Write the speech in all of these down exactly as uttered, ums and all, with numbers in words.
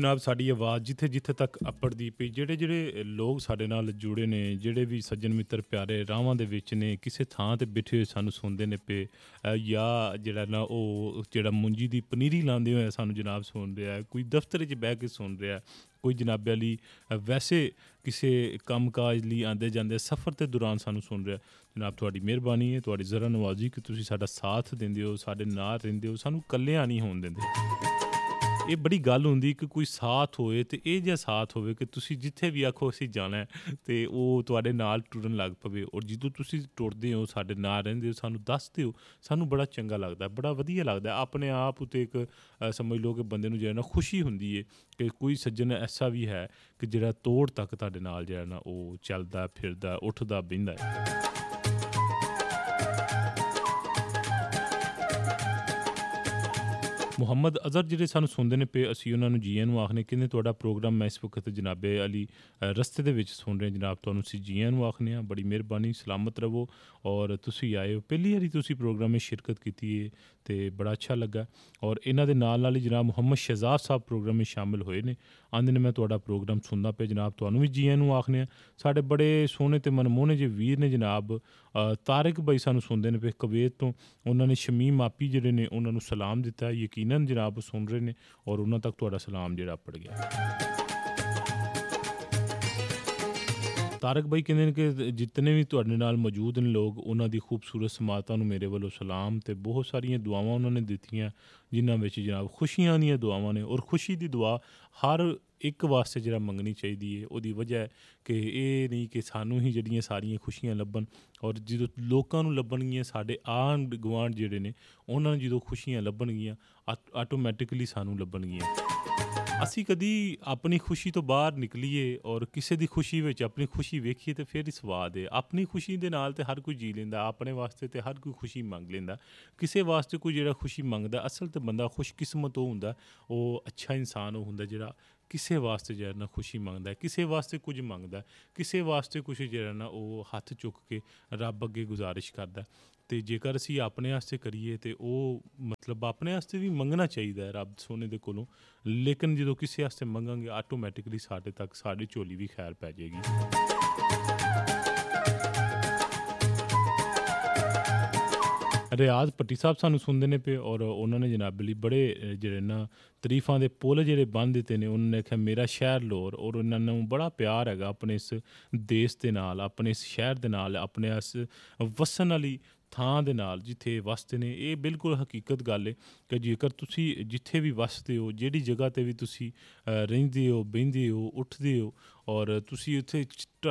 जनाब साड़ी आवाज़ जिथे जिथे तक अपड़दी पई ਜਿਹੜੇ ਜਿਹੜੇ ਲੋਕ ਸਾਡੇ ਨਾਲ ਜੁੜੇ ਨੇ ਜਿਹੜੇ ਵੀ ਸੱਜਣ ਮਿੱਤਰ ਪਿਆਰੇ ਰਾਵਾਂ ਦੇ ਵਿੱਚ ਨੇ ਕਿਸੇ ਥਾਂ ਤੇ ਬੈਠੇ ਹੋਏ ਸਾਨੂੰ ਸੁਣਦੇ ਨੇ ਪਏ ਜਾਂ ਜਿਹੜਾ ਨਾ ਉਹ ਜਿਹੜਾ ਮੁੰਜੀ ਦੀ ਪਨੀਰੀ ਲਾਉਂਦੇ ਹੋਏ ਸਾਨੂੰ ਜਨਾਬ ਸੁਣ ਰਿਹਾ ਕੋਈ ਦਫ਼ਤਰ 'ਚ ਬਹਿ ਕੇ ਸੁਣ ਰਿਹਾ ਕੋਈ ਜਨਾਬ ਅਲੀ ਵੈਸੇ ਕਿਸੇ ਕੰਮ ਕਾਜ ਲਈ ਆਉਂਦੇ ਜਾਂਦੇ ਸਫ਼ਰ ਦੇ ਦੌਰਾਨ ਸਾਨੂੰ ਸੁਣ ਰਿਹਾ ਜਨਾਬ ਤੁਹਾਡੀ ਮਿਹਰਬਾਨੀ ਹੈ ਤੁਹਾਡੀ ਜ਼ਰਾ ਨਵਾਜ਼ੀ ਕਿ ਤੁਸੀਂ ਸਾਡਾ ਸਾਥ ਦਿੰਦੇ ਹੋ ਸਾਡੇ ਨਾਲ ਰਹਿੰਦੇ ਹੋ ਸਾਨੂੰ ਇਕੱਲਿਆਂ ਨਹੀਂ ਹੋਣ ਦਿੰਦੇ ਇਹ ਬੜੀ ਗੱਲ ਹੁੰਦੀ ਕਿ ਕੋਈ ਸਾਥ ਹੋਏ ਅਤੇ ਇਹ ਜਿਹਾ ਸਾਥ ਹੋਵੇ ਕਿ ਤੁਸੀਂ ਜਿੱਥੇ ਵੀ ਆਖੋ ਅਸੀਂ ਜਾਣਾ ਅਤੇ ਉਹ ਤੁਹਾਡੇ ਨਾਲ ਟੁਰਨ ਲੱਗ ਪਵੇ ਔਰ ਜਦੋਂ ਤੁਸੀਂ ਟੁਰਦੇ ਹੋ ਸਾਡੇ ਨਾਲ ਰਹਿੰਦੇ ਹੋ ਸਾਨੂੰ ਦੱਸਦੇ ਹੋ ਸਾਨੂੰ ਬੜਾ ਚੰਗਾ ਲੱਗਦਾ ਬੜਾ ਵਧੀਆ ਲੱਗਦਾ ਆਪਣੇ ਆਪ ਉੱਤੇ ਇੱਕ ਸਮਝ ਲਓ ਕਿ ਬੰਦੇ ਨੂੰ ਜਿਹੜਾ ਨਾ ਖੁਸ਼ੀ ਹੁੰਦੀ ਹੈ ਕਿ ਕੋਈ ਸੱਜਣ ਐਸਾ ਵੀ ਹੈ ਕਿ ਜਿਹੜਾ ਤੋੜ ਤੱਕ ਤੁਹਾਡੇ ਨਾਲ ਜਿਹੜਾ ਨਾ ਉਹ ਚੱਲਦਾ ਫਿਰਦਾ ਉੱਠਦਾ ਬਹਿੰਦਾ ਹੈ ਮੁਹੰਮਦ ਅਜ਼ਹਰ ਜਿਹੜੇ ਸਾਨੂੰ ਸੁਣਦੇ ਨੇ ਪਏ ਅਸੀਂ ਉਹਨਾਂ ਨੂੰ ਜੀਆਂ ਨੂੰ ਆਖਨੇ ਕਹਿੰਦੇ ਤੁਹਾਡਾ ਪ੍ਰੋਗਰਾਮ ਮੈਂ ਇਸ ਵਕਤ ਜਨਾਬੇ ਅਲੀ ਰਸਤੇ ਦੇ ਵਿੱਚ ਸੁਣ ਰਹੇ ਜਨਾਬ ਤੁਹਾਨੂੰ ਅਸੀਂ ਜੀਆਂ ਨੂੰ ਆਖਨੇ ਹਾਂ ਬੜੀ ਮਿਹਰਬਾਨੀ ਸਲਾਮਤ ਰਹੋ ਔਰ ਤੁਸੀਂ ਆਏ ਹੋ ਪਹਿਲੀ ਵਾਰੀ ਤੁਸੀਂ ਪ੍ਰੋਗਰਾਮ ਵਿੱਚ ਸ਼ਿਰਕਤ ਕੀਤੀ ਹੈ ਅਤੇ ਬੜਾ ਅੱਛਾ ਲੱਗਾ ਔਰ ਇਹਨਾਂ ਦੇ ਨਾਲ ਨਾਲ ਹੀ ਜਨਾਬ ਮੁਹੰਮਦ ਸ਼ਹਿਜ਼ਾਦ ਸਾਹਿਬ ਪ੍ਰੋਗਰਾਮ ਵਿੱਚ ਸ਼ਾਮਿਲ ਹੋਏ ਨੇ ਆਂਦੇ ਨੇ ਮੈਂ ਤੁਹਾਡਾ ਪ੍ਰੋਗਰਾਮ ਸੁਣਦਾ ਪਿਆ ਜਨਾਬ ਤੁਹਾਨੂੰ ਵੀ ਜੀਆਂ ਨੂੰ ਆਖਨੇ ਹਾਂ ਸਾਡੇ ਬੜੇ ਸੋਹਣੇ ਅਤੇ ਮਨਮੋਹਣੇ ਜਿਹੇ ਵੀਰ ਨੇ ਜਨਾਬ ਤਾਰਿਕ ਬਾਈ ਸਾਨੂੰ ਸੁਣਦੇ ਨੇ ਪਏ ਕੁਵੈਤ ਤੋਂ ਉਹਨਾਂ ਨੇ ਸ਼ਮੀਮ ਆਪੀ ਜਿਹੜੇ ਨੇ ਉਹਨਾਂ ਨੂੰ ਸਲਾਮ ਦਿੱਤਾ ਯਕੀਨਨ ਜਨਾਬ ਸੁਣ ਰਹੇ ਨੇ ਔਰ ਉਹਨਾਂ ਤੱਕ ਤੁਹਾਡਾ ਸਲਾਮ ਜਿਹੜਾ ਪੜ ਗਿਆ ਤਾਰਕ ਬਾਈ ਕਹਿੰਦੇ ਨੇ ਕਿ ਜਿਤਨੇ ਵੀ ਤੁਹਾਡੇ ਨਾਲ ਮੌਜੂਦ ਨੇ ਲੋਕ ਉਹਨਾਂ ਦੀ ਖੂਬਸੂਰਤ ਸਮਾਤਾਂ ਨੂੰ ਮੇਰੇ ਵੱਲੋਂ ਸਲਾਮ ਅਤੇ ਬਹੁਤ ਸਾਰੀਆਂ ਦੁਆਵਾਂ ਉਹਨਾਂ ਨੇ ਦਿੱਤੀਆਂ ਜਿਨ੍ਹਾਂ ਵਿੱਚ ਜਨਾਬ ਖੁਸ਼ੀਆਂ ਦੀਆਂ ਦੁਆਵਾਂ ਨੇ ਔਰ ਖੁਸ਼ੀ ਦੀ ਦੁਆ ਹਰ ਇੱਕ ਵਾਸਤੇ ਜਿਹੜਾ ਮੰਗਣੀ ਚਾਹੀਦੀ ਹੈ ਉਹਦੀ ਵਜ੍ਹਾ ਹੈ ਕਿ ਇਹ ਨਹੀਂ ਕਿ ਸਾਨੂੰ ਹੀ ਜਿਹੜੀਆਂ ਸਾਰੀਆਂ ਖੁਸ਼ੀਆਂ ਲੱਭਣ ਔਰ ਜਦੋਂ ਲੋਕਾਂ ਨੂੰ ਲੱਭਣਗੀਆਂ ਸਾਡੇ ਆਂਢ ਗੁਆਂਢ ਜਿਹੜੇ ਨੇ ਉਹਨਾਂ ਨੂੰ ਜਦੋਂ ਖੁਸ਼ੀਆਂ ਲੱਭਣਗੀਆਂ ਆਟੋਮੈਟਿਕਲੀ ਸਾਨੂੰ ਲੱਭਣਗੀਆਂ ਅਸੀਂ ਕਦੀ ਆਪਣੀ ਖੁਸ਼ੀ ਤੋਂ ਬਾਹਰ ਨਿਕਲੀਏ ਔਰ ਕਿਸੇ ਦੀ ਖੁਸ਼ੀ ਵਿੱਚ ਆਪਣੀ ਖੁਸ਼ੀ ਵੇਖੀਏ ਤਾਂ ਫਿਰ ਹੀ ਸਵਾਦ ਹੈ ਆਪਣੀ ਖੁਸ਼ੀ ਦੇ ਨਾਲ ਤਾਂ ਹਰ ਕੋਈ ਜੀ ਲੈਂਦਾ ਆਪਣੇ ਵਾਸਤੇ ਤਾਂ ਹਰ ਕੋਈ ਖੁਸ਼ੀ ਮੰਗ ਲੈਂਦਾ ਕਿਸੇ ਵਾਸਤੇ ਕੋਈ ਜਿਹੜਾ ਖੁਸ਼ੀ ਮੰਗਦਾ ਅਸਲ ਤਾਂ ਬੰਦਾ ਖੁਸ਼ਕਿਸਮਤ ਉਹ ਹੁੰਦਾ ਉਹ ਅੱਛਾ ਇਨਸਾਨ ਉਹ ਹੁੰਦਾ ਜਿਹੜਾ ਕਿਸੇ ਵਾਸਤੇ ਜਿਹੜਾ ਨਾ ਖੁਸ਼ੀ ਮੰਗਦਾ ਕਿਸੇ ਵਾਸਤੇ ਕੁਝ ਮੰਗਦਾ ਕਿਸੇ ਵਾਸਤੇ ਕੁਛ ਜਿਹੜਾ ਨਾ ਉਹ ਹੱਥ ਚੁੱਕ ਕੇ ਰੱਬ ਅੱਗੇ ਗੁਜ਼ਾਰਿਸ਼ ਕਰਦਾ ਅਤੇ ਜੇਕਰ ਅਸੀਂ ਆਪਣੇ ਵਾਸਤੇ ਕਰੀਏ ਤਾਂ ਉਹ ਮਤਲਬ ਆਪਣੇ ਵਾਸਤੇ ਵੀ ਮੰਗਣਾ ਚਾਹੀਦਾ ਹੈ ਰੱਬ ਸੋਨੇ ਦੇ ਕੋਲੋਂ ਲੇਕਿਨ ਜਦੋਂ ਕਿਸੇ ਵਾਸਤੇ ਮੰਗਾਂਗੇ ਆਟੋਮੈਟਿਕਲੀ ਸਾਡੇ ਤੱਕ ਸਾਡੀ ਝੋਲੀ ਵੀ ਖੈਰ ਪੈ ਜਾਏਗੀ ਰਿਆਜ਼ ਭੱਟੀ ਸਾਹਿਬ ਸਾਨੂੰ ਸੁਣਦੇ ਨੇ ਪਏ ਔਰ ਉਹਨਾਂ ਨੇ ਜਨਾਬ ਲਈ ਬੜੇ ਜਿਹੜੇ ਨਾ ਤਾਰੀਫਾਂ ਦੇ ਪੁੱਲ ਜਿਹੜੇ ਬੰਨ੍ਹ ਦਿੱਤੇ ਨੇ ਉਹਨਾਂ ਨੇ ਆਖਿਆ ਮੇਰਾ ਸ਼ਹਿਰ ਲਾਹੌਰ ਔਰ ਉਹਨਾਂ ਨੂੰ ਬੜਾ ਪਿਆਰ ਹੈਗਾ ਆਪਣੇ ਇਸ ਦੇਸ਼ ਦੇ ਨਾਲ ਆਪਣੇ ਇਸ ਸ਼ਹਿਰ ਦੇ ਨਾਲ ਆਪਣੇ ਇਸ ਵਸਣ ਵਾਲੀ ਥਾਂ ਦੇ ਨਾਲ ਜਿੱਥੇ ਵਸਦੇ ਨੇ ਇਹ ਬਿਲਕੁਲ ਹਕੀਕਤ ਗੱਲ ਹੈ ਕਿ ਜੇਕਰ ਤੁਸੀਂ ਜਿੱਥੇ ਵੀ ਵਸਦੇ ਹੋ ਜਿਹੜੀ ਜਗ੍ਹਾ 'ਤੇ ਵੀ ਤੁਸੀਂ ਰਹਿੰਦੇ ਹੋ ਬਹਿੰਦੇ ਹੋ ਉੱਠਦੇ ਹੋ ਔਰ ਤੁਸੀਂ ਉੱਥੇ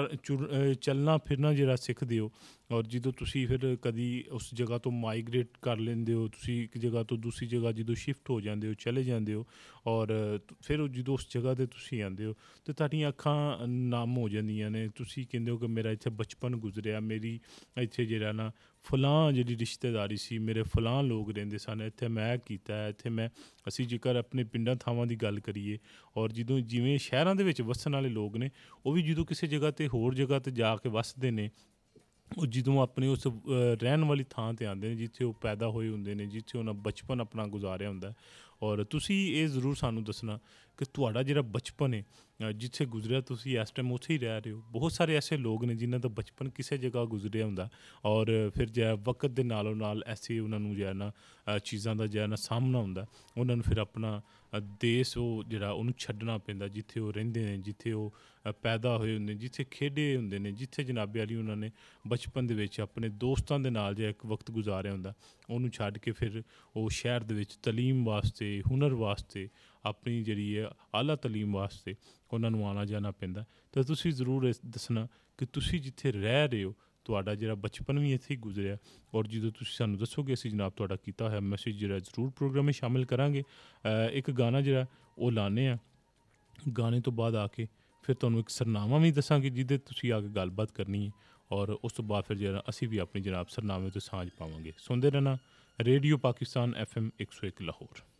ਚੱਲਣਾ ਫਿਰਨਾ ਜਿਹੜਾ ਸਿੱਖਦੇ ਹੋ ਔਰ ਜਦੋਂ ਤੁਸੀਂ ਫਿਰ ਕਦੀ ਉਸ ਜਗ੍ਹਾ ਤੋਂ ਮਾਈਗਰੇਟ ਕਰ ਲੈਂਦੇ ਹੋ ਤੁਸੀਂ ਇੱਕ ਜਗ੍ਹਾ ਤੋਂ ਦੂਸਰੀ ਜਗ੍ਹਾ ਜਦੋਂ ਸ਼ਿਫਟ ਹੋ ਜਾਂਦੇ ਹੋ ਚਲੇ ਜਾਂਦੇ ਹੋ ਔਰ ਫਿਰ ਜਦੋਂ ਉਸ ਜਗ੍ਹਾ 'ਤੇ ਤੁਸੀਂ ਆਉਂਦੇ ਹੋ ਤਾਂ ਤੁਹਾਡੀਆਂ ਅੱਖਾਂ ਨਮ ਹੋ ਜਾਂਦੀਆਂ ਨੇ ਤੁਸੀਂ ਕਹਿੰਦੇ ਹੋ ਕਿ ਮੇਰਾ ਇੱਥੇ ਬਚਪਨ ਗੁਜ਼ਰਿਆ ਮੇਰੀ ਇੱਥੇ ਜਿਹੜਾ ਨਾ ਫਲਾਂ ਜਿਹੜੀ ਰਿਸ਼ਤੇਦਾਰੀ ਸੀ ਮੇਰੇ ਫਲਾਂ ਲੋਕ ਰਹਿੰਦੇ ਸਨ ਇੱਥੇ ਮੈਂ ਕੀਤਾ ਇੱਥੇ ਮੈਂ ਅਸੀਂ ਜੇਕਰ ਆਪਣੇ ਪਿੰਡਾਂ ਥਾਵਾਂ ਦੀ ਗੱਲ ਕਰੀਏ ਔਰ ਜਦੋਂ ਜਿਵੇਂ ਸ਼ਹਿਰਾਂ ਦੇ ਵਿੱਚ ਵਸਣ ਵਾਲੇ ਲੋਕ ਨੇ ਉਹ ਵੀ ਜਦੋਂ ਕਿਸੇ ਜਗ੍ਹਾ 'ਤੇ ਹੋਰ ਜਗ੍ਹਾ 'ਤੇ ਜਾ ਕੇ ਵਸਦੇ ਨੇ ਉਹ ਜਦੋਂ ਆਪਣੇ ਉਸ ਰਹਿਣ ਵਾਲੀ ਥਾਂ 'ਤੇ ਆਉਂਦੇ ਨੇ ਜਿੱਥੇ ਉਹ ਪੈਦਾ ਹੋਏ ਹੁੰਦੇ ਨੇ ਜਿੱਥੇ ਉਹਨਾਂ ਬਚਪਨ ਆਪਣਾ ਗੁਜ਼ਾਰਿਆ ਹੁੰਦਾ ਔਰ ਤੁਸੀਂ ਇਹ ਜ਼ਰੂਰ ਸਾਨੂੰ ਦੱਸਣਾ ਕਿ ਤੁਹਾਡਾ ਜਿਹੜਾ ਬਚਪਨ ਹੈ ਜਿੱਥੇ ਗੁਜ਼ਰਿਆ ਤੁਸੀਂ ਇਸ ਟਾਈਮ ਉੱਥੇ ਹੀ ਰਹਿ ਰਹੇ ਹੋ ਬਹੁਤ ਸਾਰੇ ਐਸੇ ਲੋਕ ਨੇ ਜਿਨ੍ਹਾਂ ਦਾ ਬਚਪਨ ਕਿਸੇ ਜਗ੍ਹਾ ਗੁਜ਼ਰਿਆ ਹੁੰਦਾ ਔਰ ਫਿਰ ਜਿਹੜਾ ਵਕਤ ਦੇ ਨਾਲੋਂ ਨਾਲ ਐਸੇ ਉਹਨਾਂ ਨੂੰ ਜਿਹੜਾ ਨਾ ਚੀਜ਼ਾਂ ਦਾ ਜਿਹੜਾ ਨਾ ਸਾਹਮਣਾ ਹੁੰਦਾ ਉਹਨਾਂ ਨੂੰ ਫਿਰ ਆਪਣਾ ਦੇਸ਼ ਉਹ ਜਿਹੜਾ ਉਹਨੂੰ ਛੱਡਣਾ ਪੈਂਦਾ ਜਿੱਥੇ ਉਹ ਰਹਿੰਦੇ ਨੇ ਜਿੱਥੇ ਉਹ ਪੈਦਾ ਹੋਏ ਹੁੰਦੇ ਜਿੱਥੇ ਖੇਡੇ ਹੁੰਦੇ ਨੇ ਜਿੱਥੇ ਜਨਾਬੇ ਵਾਲੀ ਉਹਨਾਂ ਨੇ ਬਚਪਨ ਦੇ ਵਿੱਚ ਆਪਣੇ ਦੋਸਤਾਂ ਦੇ ਨਾਲ ਜਿਹੜਾ ਇੱਕ ਵਕਤ ਗੁਜ਼ਾਰਿਆ ਹੁੰਦਾ ਉਹਨੂੰ ਛੱਡ ਕੇ ਫਿਰ ਉਹ ਸ਼ਹਿਰ ਦੇ ਵਿੱਚ ਤਾਲੀਮ ਵਾਸਤੇ ਹੁਨਰ ਵਾਸਤੇ ਆਪਣੀ ਜਿਹੜੀ ਹੈ ਆਲਾ ਤਾਲੀਮ ਵਾਸਤੇ ਉਹਨਾਂ ਨੂੰ ਆਉਣਾ ਜਾਣਾ ਪੈਂਦਾ ਤਾਂ ਤੁਸੀਂ ਜ਼ਰੂਰ ਇਸ ਦੱਸਣਾ ਕਿ ਤੁਸੀਂ ਜਿੱਥੇ ਰਹਿ ਰਹੇ ਹੋ ਤੁਹਾਡਾ ਜਿਹੜਾ ਬਚਪਨ ਵੀ ਇੱਥੇ ਹੀ ਗੁਜ਼ਰਿਆ ਔਰ ਜਦੋਂ ਤੁਸੀਂ ਸਾਨੂੰ ਦੱਸੋਗੇ ਅਸੀਂ ਜਨਾਬ ਤੁਹਾਡਾ ਕੀਤਾ ਹੋਇਆ ਮੈਸੇਜ ਜਿਹੜਾ ਜ਼ਰੂਰ ਪ੍ਰੋਗਰਾਮ ਵਿੱਚ ਸ਼ਾਮਿਲ ਕਰਾਂਗੇ ਇੱਕ ਗਾਣਾ ਜਿਹੜਾ ਉਹ ਲਾਉਂਦੇ ਹਾਂ ਗਾਣੇ ਤੋਂ ਬਾਅਦ ਆ ਕੇ ਫਿਰ ਤੁਹਾਨੂੰ ਇੱਕ ਸਰਨਾਮਾ ਵੀ ਦੱਸਾਂਗੇ ਜਿਹਦੇ ਤੁਸੀਂ ਆ ਕੇ ਗੱਲਬਾਤ ਕਰਨੀ ਹੈ ਔਰ ਉਸ ਤੋਂ ਬਾਅਦ ਫਿਰ ਜਿਹੜਾ ਅਸੀਂ ਵੀ ਆਪਣੀ ਜਨਾਬ ਸਰਨਾਮੇ ਤੋਂ ਸਾਂਝ ਪਾਵਾਂਗੇ ਸੁਣਦੇ ਰਹਿਣਾ ਰੇਡੀਓ ਪਾਕਿਸਤਾਨ ਐਫ ਐਮ ਇੱਕ ਸੌ ਇੱਕ ਲਾਹੌਰ